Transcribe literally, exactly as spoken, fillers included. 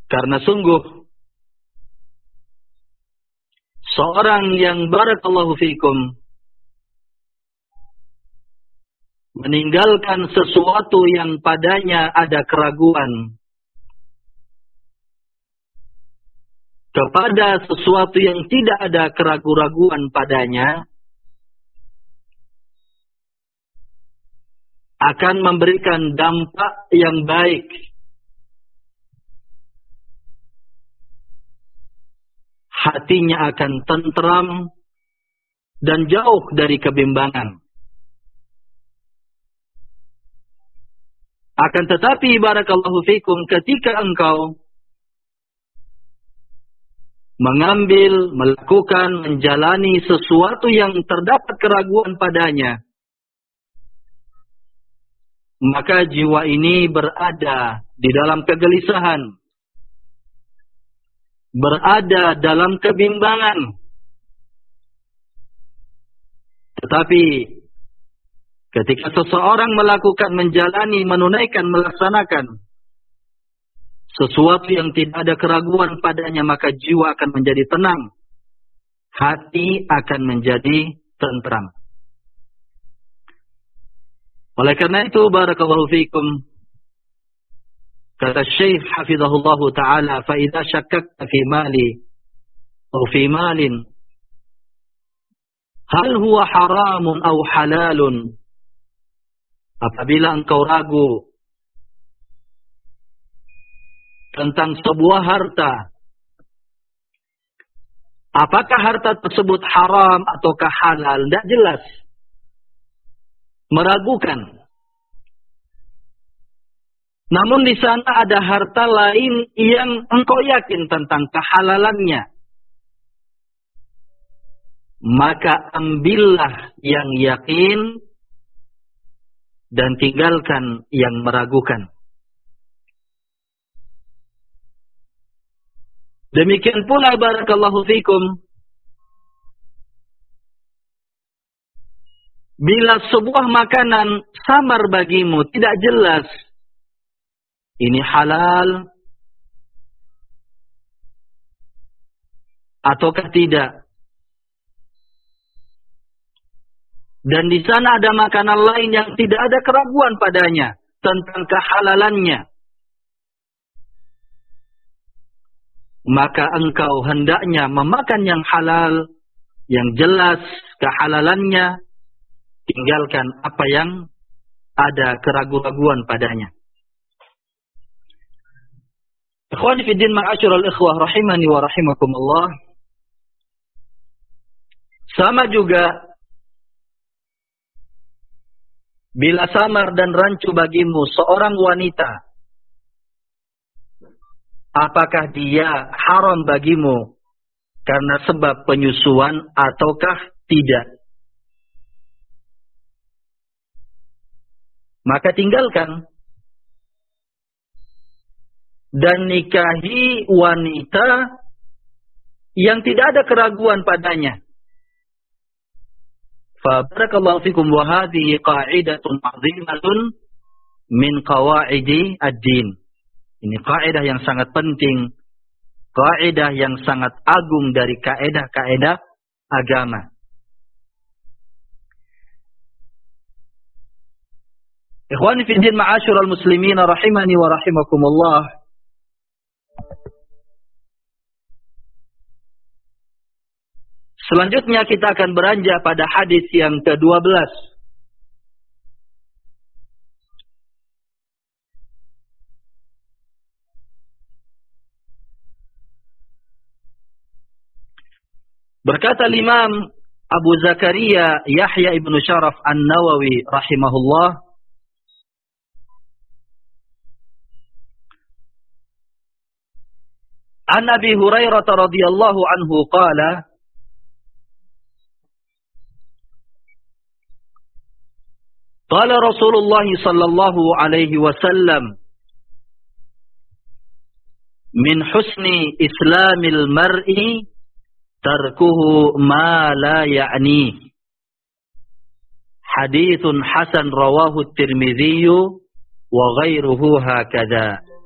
Karena sungguh seorang yang barakallahu fikum meninggalkan sesuatu yang padanya ada keraguan kepada sesuatu yang tidak ada keraguan padanya akan memberikan dampak yang baik. Hatinya akan tentram dan jauh dari kebimbangan. Akan tetapi barakallahu fikum, ketika engkau mengambil, melakukan, menjalani sesuatu yang terdapat keraguan padanya, maka jiwa ini berada di dalam kegelisahan, berada dalam kebimbangan. Tetapi ketika seseorang melakukan, menjalani, menunaikan, melaksanakan sesuatu yang tidak ada keraguan padanya, maka jiwa akan menjadi tenang, hati akan menjadi tentram. Oleh karena itu barakallahu fikum, kata Syekh hafizahullah taala, fa idza syakkakta fi mali atau fi malin hal huwa haramun aw halalun, apabila engkau ragu tentang sebuah harta, apakah harta tersebut haram ataukah halal, tidak jelas, meragukan. Namun di sana ada harta lain yang engkau yakin tentang kehalalannya, maka ambillah yang yakin dan tinggalkan yang meragukan. Demikian pula barakallahu fikum, bila sebuah makanan samar bagimu, tidak jelas ini halal ataukah tidak, dan di sana ada makanan lain yang tidak ada keraguan padanya tentang kehalalannya, maka engkau hendaknya memakan yang halal, yang jelas kehalalannya, tinggalkan apa yang ada keraguan-raguan padanya. Ikhwani fi din, ma'asyiral ikhwah rahimani wa rahimakumullah. Sama juga bila samar dan rancu bagimu seorang wanita, apakah dia haram bagimu karena sebab penyusuan ataukah tidak? Maka tinggalkan dan nikahi wanita yang tidak ada keraguan padanya. Fa barakallahu fikum, wa hadhihi qa'idatun 'azimatun min qawaidi ad-din. Ini kaidah yang sangat penting, kaidah yang sangat agung dari kaidah-kaidah agama. Ikhwani fi din, ma'asyiral muslimin rahimani wa rahimakumullah. Selanjutnya kita akan beranjak pada hadis yang kedua belas. Berkata Imam Abu Zakaria Yahya ibn Sharaf An-Nawawi rahimahullah, An Abi Hurairah radhiyallahu anhu qala, qala Rasulullah sallallahu alaihi wasallam, min husni islamil mar'i tarkuhu ma la ya'ni. Hadithun hasan rawahu at-Tirmidzi wa ghairuhu hakadha.